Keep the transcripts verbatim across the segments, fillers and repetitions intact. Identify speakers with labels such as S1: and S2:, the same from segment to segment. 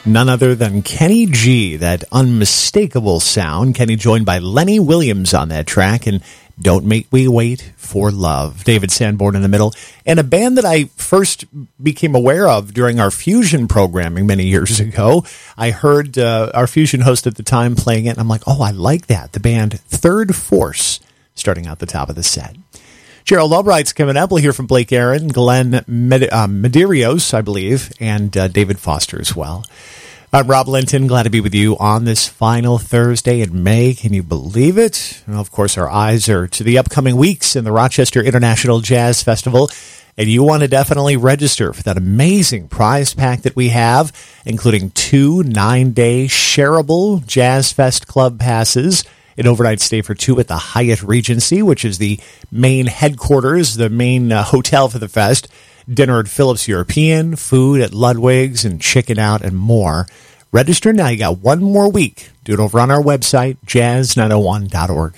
S1: None other than Kenny G, that unmistakable sound. Kenny joined by Lenny Williams on that track, and Don't Make Me Wait for Love. David Sanborn in the middle. And a band that I first became aware of during our Fusion programming many years ago. I heard uh, our Fusion host at the time playing it, and I'm like, oh, I like that. The band Third Force, starting out the top of the set. Gerald Albright's coming up. We'll hear from Blake Aaron, Glenn Med- uh, Medeiros, I believe, and uh, David Foster as well. I'm Rob Linton. Glad to be with you on this final Thursday in May. Can you believe it? Well, of course, our eyes are to the upcoming weeks in the Rochester International Jazz Festival, and you want to definitely register for that amazing prize pack that we have, including two nine-day shareable Jazz Fest Club passes, an overnight stay for two at the Hyatt Regency, which is the main headquarters, the main uh, hotel for the fest, dinner at Phillips European, food at Ludwig's, and chicken out, and more. Register now. You got one more week. Do it over on our website, jazz nine oh one dot org.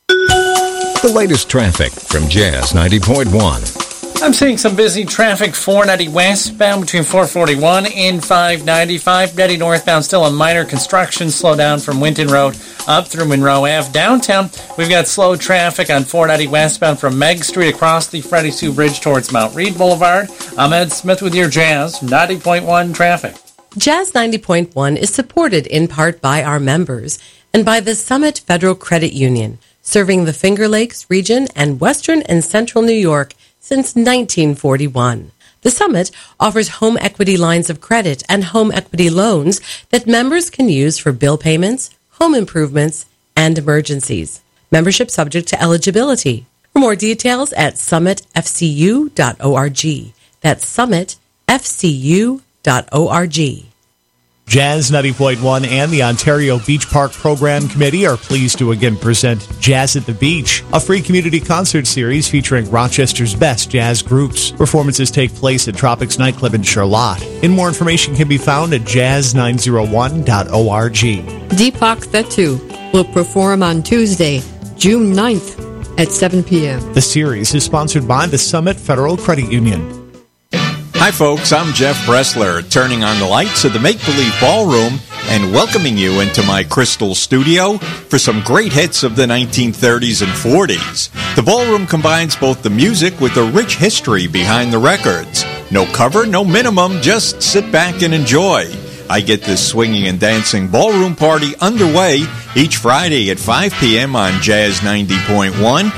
S2: The latest traffic from Jazz ninety point one.
S3: I'm seeing some busy traffic four ninety westbound between four forty-one and five ninety-five. Heading northbound, still a minor construction slowdown from Winton Road up through Monroe Avenue. Downtown, we've got slow traffic on four ninety westbound from Meg Street across the Freddie Sue Bridge towards Mount Read Boulevard. I'm Ed Smith with your Jazz ninety point one traffic.
S4: Jazz ninety point one is supported in part by our members and by the Summit Federal Credit Union, serving the Finger Lakes region and western and central New York since nineteen forty-one. The Summit offers home equity lines of credit and home equity loans that members can use for bill payments, home improvements, and emergencies. Membership subject to eligibility. For more details at summit f c u dot org. That's summit f c u dot org.
S1: Jazz ninety point one and the Ontario Beach Park Program Committee are pleased to again present Jazz at the Beach, a free community concert series featuring Rochester's best jazz groups. Performances take place at Tropics Nightclub in Charlotte. And more information can be found at jazz nine oh one dot org.
S5: Deepak Thettu will perform on Tuesday, June ninth at seven p.m.
S1: The series is sponsored by the Summit Federal Credit Union.
S6: Hi folks, I'm Jeff Bressler, turning on the lights of the Make Believe Ballroom and welcoming you into my Crystal Studio for some great hits of the nineteen thirties and forties. The ballroom combines both the music with the rich history behind the records. No cover, no minimum, just sit back and enjoy. I get this swinging and dancing ballroom party underway each Friday at five p.m. on Jazz ninety point one.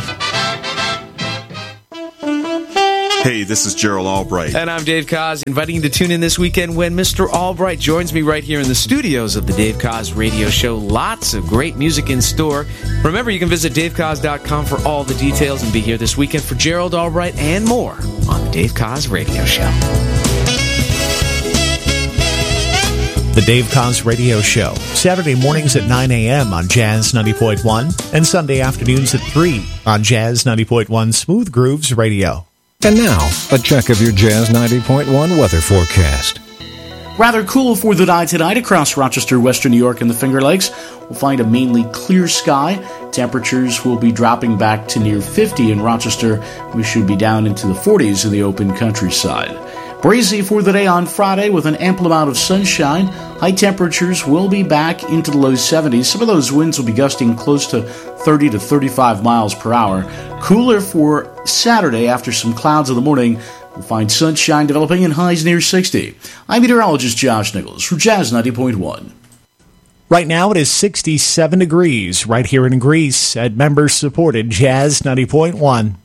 S7: Hey, this is Gerald Albright.
S8: And I'm Dave Koz, inviting you to tune in this weekend when Mister Albright joins me right here in the studios of the Dave Koz Radio Show. Lots of great music in store. Remember, you can visit dave koz dot com for all the details and be here this weekend for Gerald Albright and more on the Dave Koz Radio Show.
S1: The Dave Koz Radio Show, Saturday mornings at nine a.m. on Jazz ninety point one and Sunday afternoons at three on Jazz ninety point one Smooth Grooves Radio.
S2: And now, a check of your Jazz ninety point one weather forecast.
S9: Rather cool for the night tonight across Rochester, Western New York, and the Finger Lakes. We'll find a mainly clear sky. Temperatures will be dropping back to near fifty in Rochester. We should be down into the forties in the open countryside. Breezy for the day on Friday with an ample amount of sunshine. High temperatures will be back into the low seventies. Some of those winds will be gusting close to thirty to thirty-five miles per hour. Cooler for Saturday after some clouds in the morning. We'll find sunshine developing and highs near sixty. I'm meteorologist Josh Nichols for Jazz ninety point one.
S1: Right now it is sixty-seven degrees right here in Greece at member-supported Jazz ninety point one.